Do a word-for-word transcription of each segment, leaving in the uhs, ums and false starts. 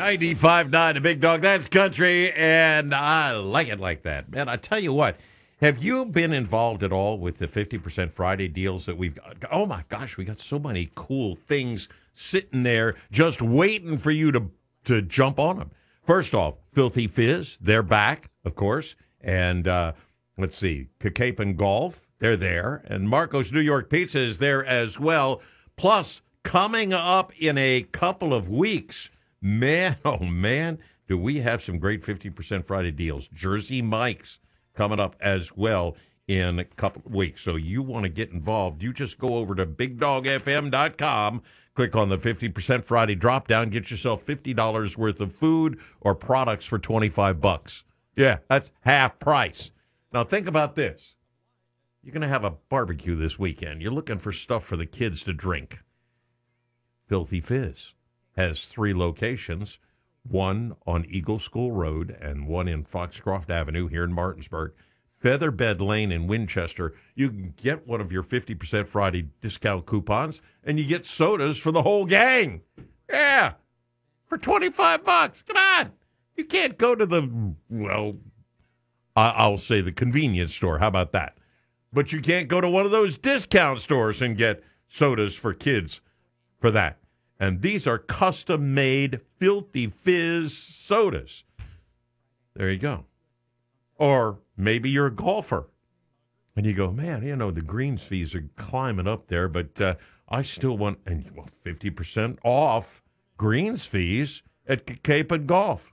ninety-five point nine, the Big Dog. That's country, and I like it like that. Man, I tell you what, have you been involved at all with the fifty percent Friday deals that we've got? Oh, my gosh, we got so many cool things sitting there just waiting for you to, to jump on them. First off, Filthy Fizz, they're back, of course. And uh, let's see, Cacapen Golf, they're there. And Marco's New York Pizza is there as well. Plus, coming up in a couple of weeks, man, oh man, do we have some great fifty percent Friday deals. Jersey Mike's coming up as well in a couple of weeks. So you want to get involved, you just go over to big dog f m dot com, click on the fifty percent Friday drop down, get yourself fifty dollars worth of food or products for twenty-five bucks. Yeah, that's half price. Now think about this. You're going to have a barbecue this weekend. You're looking for stuff for the kids to drink. Filthy Fizz has three locations, one on Eagle School Road and one in Foxcroft Avenue here in Martinsburg. Featherbed Lane in Winchester, you can get one of your fifty percent Friday discount coupons, and you get sodas for the whole gang. Yeah, for twenty-five bucks. Come on. You can't go to the, well, I'll say the convenience store. How about that? But you can't go to one of those discount stores and get sodas for kids for that. And these are custom-made Filthy Fizz sodas. There you go. Or maybe you're a golfer, and you go, man, you know, the greens fees are climbing up there, but uh, I still want, and well, fifty percent off greens fees at Cacapen Golf.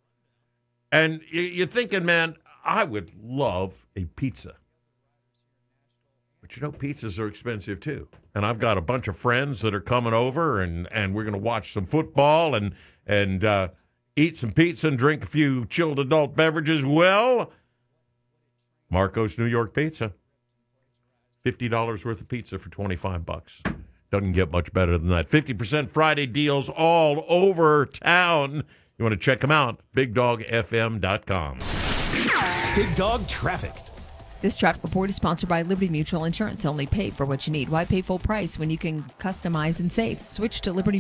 And you're thinking, man, I would love a pizza. But you know, pizzas are expensive too. And I've got a bunch of friends that are coming over, and, and we're going to watch some football and and uh, eat some pizza and drink a few chilled adult beverages. Well, Marco's New York Pizza. fifty dollars worth of pizza for twenty-five bucks. Doesn't get much better than that. fifty percent Friday deals all over town. You want to check them out? big dog f m dot com. Big Dog Traffic. This traffic report is sponsored by Liberty Mutual Insurance. Only pay for what you need. Why pay full price when you can customize and save? Switch to Liberty